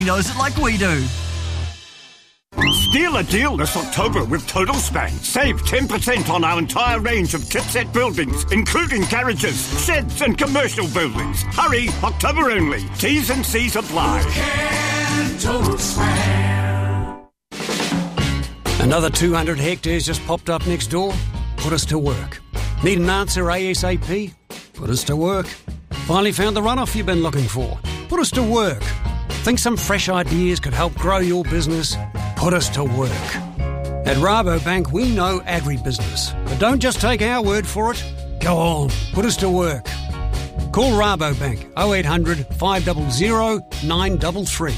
knows it like we do. Steal a deal this October with Total Span. Save 10% on our entire range of chipset buildings, including garages, sheds and commercial buildings. Hurry, October only. T's and C's apply. Total Span. Another 200 hectares just popped up next door. Put us to work. Need an answer ASAP? Put us to work. Finally found the runoff you've been looking for? Put us to work. Think some fresh ideas could help grow your business? Put us to work. At Rabobank, we know agribusiness. But don't just take our word for it. Go on, put us to work. Call Rabobank 0800 500 933.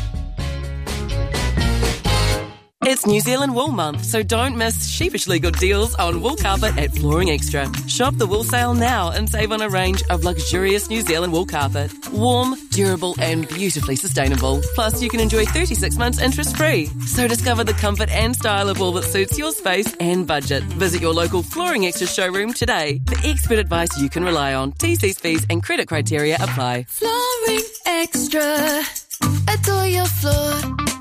It's New Zealand Wool Month, so don't miss sheepishly good deals on wool carpet at Flooring Extra. Shop the wool sale now and save on a range of luxurious New Zealand wool carpet. Warm, durable and beautifully sustainable. Plus, you can enjoy 36 months interest-free. So discover the comfort and style of wool that suits your space and budget. Visit your local Flooring Extra showroom today for expert advice you can rely on. TC's fees and credit criteria apply. Flooring Extra. Adore your floor.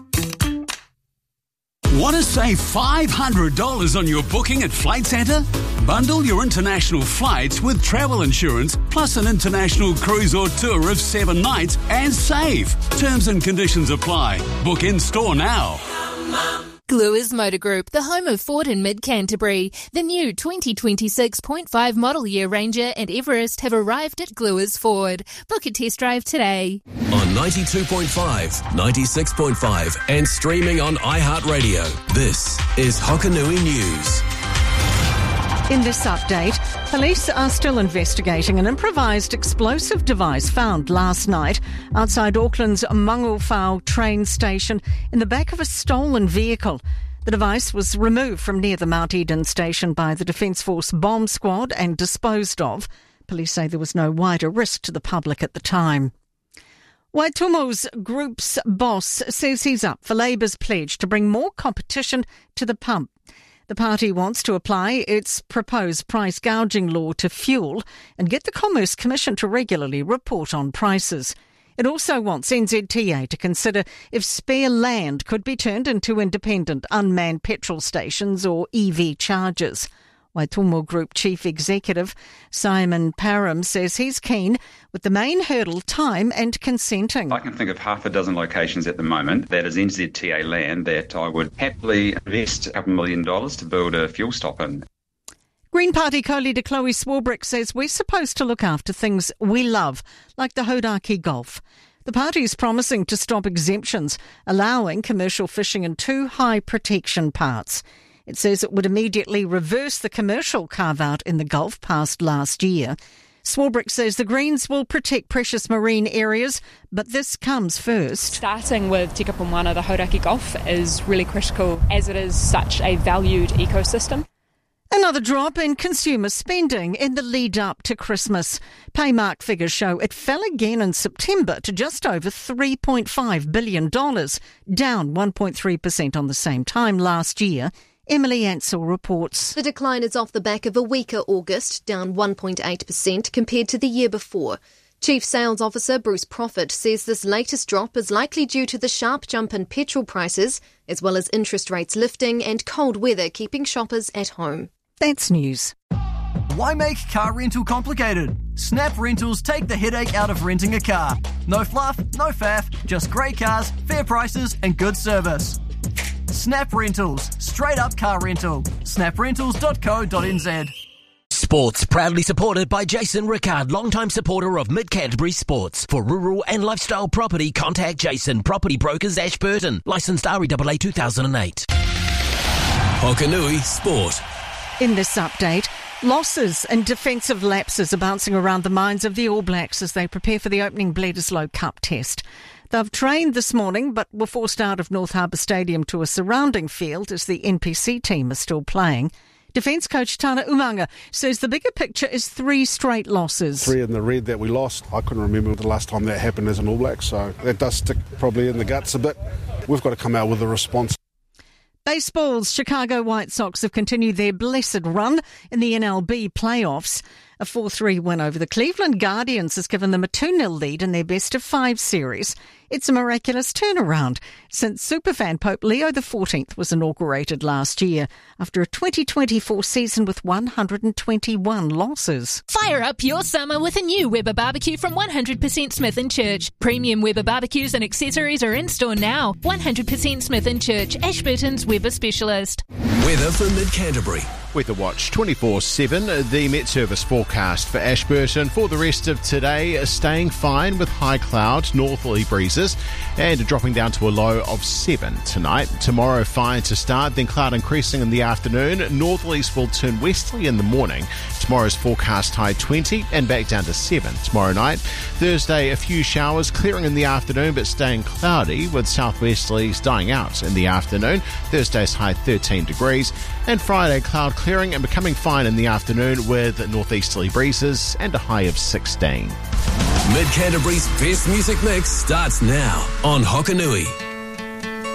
Want to save $500 on your booking at Flight Centre? Bundle your international flights with travel insurance plus an international cruise or tour of 7 nights and save. Terms and conditions apply. Book in store now. Gluers Motor Group, the home of Ford in mid-Canterbury. The new 2026.5 model year Ranger and Everest have arrived at Gluers Ford. Book a test drive today. On 92.5, 96.5 and streaming on iHeartRadio. This is Hokanui News. In this update, police are still investigating an improvised explosive device found last night outside Auckland's Mangawhau train station in the back of a stolen vehicle. The device was removed from near the Mount Eden station by the Defence Force bomb squad and disposed of. Police say there was no wider risk to the public at the time. Waitumo's group's boss says he's up for Labour's pledge to bring more competition to the pump. The party wants to apply its proposed price gouging law to fuel and get the Commerce Commission to regularly report on prices. It also wants NZTA to consider if spare land could be turned into independent unmanned petrol stations or EV chargers. Waitomo Group Chief Executive Simon Parham says he's keen, with the main hurdle time and consenting. I can think of half a dozen locations at the moment that is NZTA land that I would happily invest $2 million to build a fuel stop in. Green Party co-leader Chloe Swarbrick says we're supposed to look after things we love, like the Hodaki Gulf. The party is promising to stop exemptions, allowing commercial fishing in 2 high protection parts. It says it would immediately reverse the commercial carve-out in the Gulf passed last year. Swarbrick says the Greens will protect precious marine areas, but this comes first. Starting with Te Kapumoana, the Hodaki Gulf, is really critical as it is such a valued ecosystem. Another drop in consumer spending in the lead up to Christmas. Paymark figures show it fell again in September to just over $3.5 billion, down 1.3% on the same time last year. Emily Ansell reports. The decline is off the back of a weaker August, down 1.8% compared to the year before. Chief Sales Officer Bruce Profit says this latest drop is likely due to the sharp jump in petrol prices, as well as interest rates lifting and cold weather keeping shoppers at home. That's news. Why make car rental complicated? Snap Rentals take the headache out of renting a car. No fluff, no faff, just great cars, fair prices and good service. Snap Rentals, straight up car rental. snaprentals.co.nz. Sports proudly supported by Jason Rickard, longtime supporter of Mid-Canterbury Sports. For rural and lifestyle property, contact Jason, Property Brokers Ashburton. Licensed REAA 2008. Hokanui Sport. In this update, losses and defensive lapses are bouncing around the minds of the All Blacks as they prepare for the opening Bledisloe Cup test. They've trained this morning but were forced out of North Harbour Stadium to a surrounding field as the NPC team is still playing. Defence coach Tana Umanga says the bigger picture is 3 straight losses. 3 in the red that we lost. I couldn't remember the last time that happened as an All Black, so that does stick probably in the guts a bit. We've got to come out with a response. Baseball's Chicago White Sox have continued their blessed run in the NLB playoffs. A 4-3 win over the Cleveland Guardians has given them a 2-0 lead in their best-of-5 series. It's a miraculous turnaround since superfan Pope Leo XIV was inaugurated last year after a 2024 season with 121 losses. Fire up your summer with a new Weber barbecue from 100% Smith & Church. Premium Weber barbecues and accessories are in store now. 100% Smith & Church, Ashburton's Weber specialist. Weather for Mid-Canterbury. Weather Watch 24/7, the Met Service forecast for Ashburton for the rest of today, staying fine with high cloud, northerly breezes, and dropping down to a low of 7 tonight. Tomorrow fine to start, then cloud increasing in the afternoon. Northerlies will turn westerly in the morning. Tomorrow's forecast high 20 and back down to 7 tomorrow night. Thursday, a few showers clearing in the afternoon but staying cloudy with southwesterlies dying out in the afternoon. Thursday's high 13 degrees. And Friday, cloud clearing and becoming fine in the afternoon with northeasterly breezes and a high of 16. Mid-Canterbury's best music mix starts now on Hokanui.